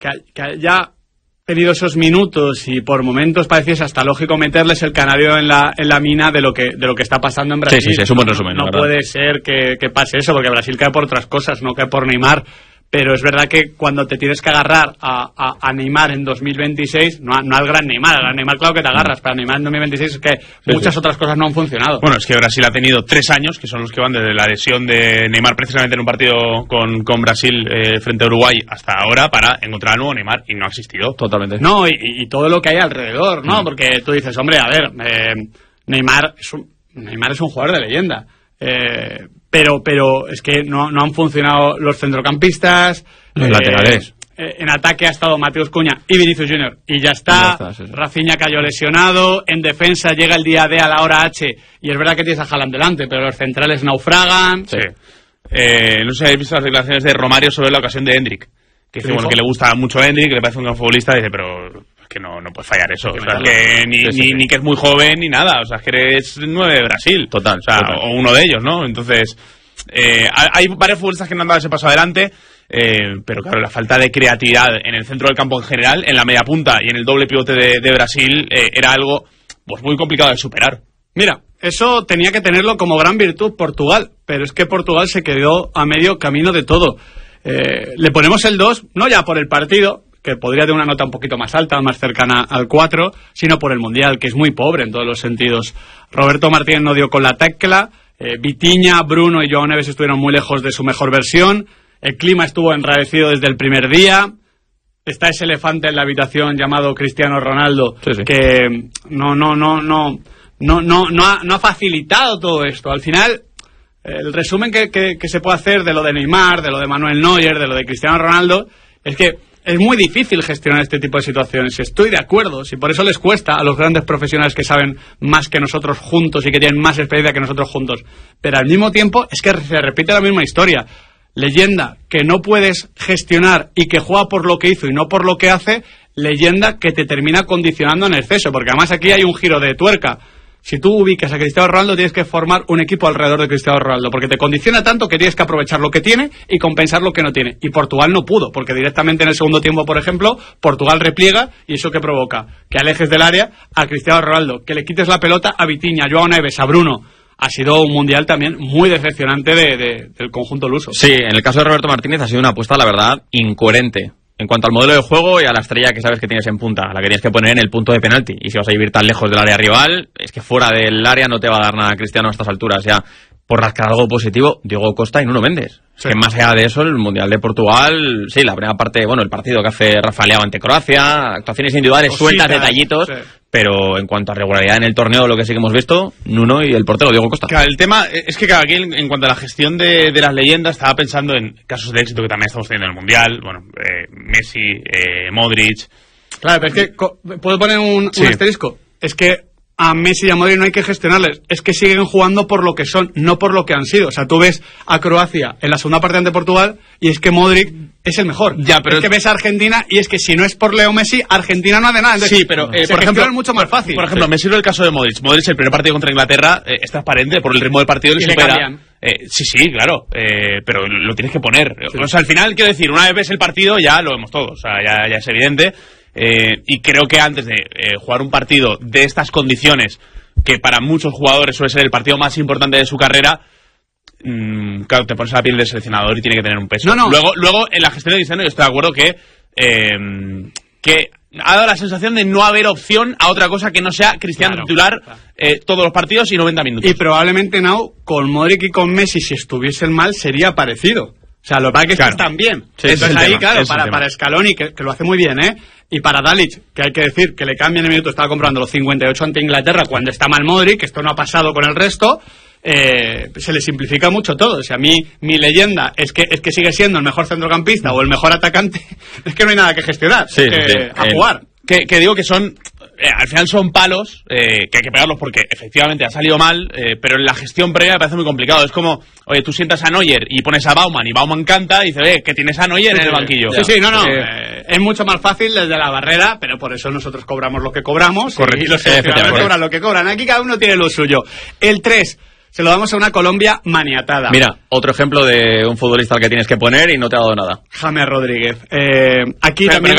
que haya tenido esos minutos y por momentos pareciese hasta lógico meterles el canario en la mina de lo que está pasando en Brasil. Sí, es un buen resumen. No puede ser que pase eso, porque Brasil cae por otras cosas, no cae por Neymar. Pero es verdad que cuando te tienes que agarrar a Neymar en 2026, no al gran Neymar, al gran Neymar claro que te agarras, pero a Neymar en 2026 es que muchas otras cosas no han funcionado. Bueno, es que Brasil ha tenido 3 años, que son los que van desde la lesión de Neymar precisamente en un partido con Brasil frente a Uruguay hasta ahora para encontrar al nuevo Neymar, y no ha existido. Totalmente. No, y todo lo que hay alrededor, ¿no? Porque tú dices, hombre, a ver, Neymar es un jugador de leyenda. Pero es que no han funcionado los centrocampistas, los laterales. En ataque ha estado Mateus Cunha y Vinicius Junior y ya está. Sí. Rafinha cayó lesionado. En defensa llega el día D a la hora H y es verdad que tienes a Haaland delante, pero los centrales naufragan. Sí. No sé si habéis visto las declaraciones de Romario sobre la ocasión de Endrick, que dice que le gusta mucho a Endrick, que le parece un gran futbolista, dice, pero que no puede fallar eso, o sea, que ni que es muy joven ni nada, o sea, es que eres 9 de Brasil, total, o sea, total. O uno de ellos, ¿no? Entonces, hay varios futbolistas que no han dado ese paso adelante, pero claro, la falta de creatividad en el centro del campo en general, en la media punta y en el doble pivote de Brasil, era algo pues muy complicado de superar. Mira, eso tenía que tenerlo como gran virtud Portugal, pero es que Portugal se quedó a medio camino de todo. Le ponemos el 2, no ya por el partido, que podría tener una nota un poquito más alta, más cercana al 4, sino por el Mundial, que es muy pobre en todos los sentidos. Roberto Martínez no dio con la tecla, Vitinha, Bruno y João Neves estuvieron muy lejos de su mejor versión, el clima estuvo enrarecido desde el primer día, está ese elefante en la habitación llamado Cristiano Ronaldo, sí. Que no ha facilitado todo esto. Al final, el resumen que se puede hacer de lo de Neymar, de lo de Manuel Neuer, de lo de Cristiano Ronaldo, es que es muy difícil gestionar este tipo de situaciones. Estoy de acuerdo, si por eso les cuesta a los grandes profesionales que saben más que nosotros juntos y que tienen más experiencia que nosotros juntos. Pero al mismo tiempo es que se repite la misma historia. Leyenda que no puedes gestionar y que juega por lo que hizo y no por lo que hace, leyenda que te termina condicionando en exceso, porque además aquí hay un giro de tuerca. Si tú ubicas a Cristiano Ronaldo, tienes que formar un equipo alrededor de Cristiano Ronaldo, porque te condiciona tanto que tienes que aprovechar lo que tiene y compensar lo que no tiene. Y Portugal no pudo, porque directamente en el segundo tiempo, por ejemplo, Portugal repliega, y eso que provoca que alejes del área a Cristiano Ronaldo, que le quites la pelota a Vitinha, a João Neves, a Bruno. Ha sido un mundial también muy decepcionante del conjunto luso. Sí, en el caso de Roberto Martínez ha sido una apuesta, la verdad, incoherente. En cuanto al modelo de juego y a la estrella que sabes que tienes en punta, a la que tienes que poner en el punto de penalti. Y si vas a vivir tan lejos del área rival, es que fuera del área no te va a dar nada Cristiano a estas alturas. Ya, por rascar algo positivo, Diego Costa y Nuno Méndez. Sí. Que más allá de eso, el Mundial de Portugal, sí, la primera parte, bueno, el partido que hace Rafa Leao ante Croacia, actuaciones individuales, sueltas, detallitos, sí. Pero en cuanto a regularidad en el torneo, lo que sí que hemos visto, Nuno y el portero Diego Costa. Claro, el tema es que aquí, en cuanto a la gestión de las leyendas, estaba pensando en casos de éxito que también estamos teniendo en el Mundial, bueno, Messi, Modric. Claro, pero es que, ¿puedo poner un asterisco? Es que a Messi y a Modric no hay que gestionarles, es que siguen jugando por lo que son, no por lo que han sido. O sea, tú ves a Croacia en la segunda parte ante Portugal y es que Modric es el mejor. Ya, pero es que ves a Argentina y es que si no es por Leo Messi, Argentina no hace nada. Entonces, sí, pero por ejemplo es mucho más fácil. Por ejemplo, me sirve el caso de Modric. Modric, el primer partido contra Inglaterra, es transparente por el ritmo del partido, le supera. Sí, claro, pero lo tienes que poner. Sí. O sea, al final, quiero decir, una vez ves el partido ya lo vemos todos, o sea, ya es evidente. Y creo que antes de jugar un partido de estas condiciones, que para muchos jugadores suele ser el partido más importante de su carrera, claro, te pones a la piel del seleccionador y tiene que tener un peso. No. Luego en la gestión de Cristiano yo estoy de acuerdo que ha dado la sensación de no haber opción a otra cosa que no sea Cristiano titular todos los partidos y 90 minutos. Y probablemente con Modric y con Messi, si estuviesen mal, sería parecido. O sea, lo que pasa es que están bien. Sí, entonces ahí, claro, para Scaloni, que lo hace muy bien, y para Dalic, que hay que decir que le cambian el minuto, estaba comprando los 58 ante Inglaterra cuando está mal Modric, que esto no ha pasado con el resto, se le simplifica mucho todo. O sea, mi leyenda es que sigue siendo el mejor centrocampista o el mejor atacante, es que no hay nada que gestionar, a jugar. Que digo que son... al final son palos que hay que pegarlos porque efectivamente ha salido mal, pero en la gestión previa me parece muy complicado. Es como, oye, tú sientas a Neuer y pones a Baumann y Baumann canta y dice, que tienes a Neuer en el banquillo. Sí, es mucho más fácil desde la barrera, pero por eso nosotros cobramos lo que cobramos. Correcto. Y los seleccionadores cobran lo que cobran. Aquí cada uno tiene lo suyo. El 3 se lo damos a una Colombia maniatada. Mira, otro ejemplo de un futbolista al que tienes que poner y no te ha dado nada. James Rodríguez. Aquí también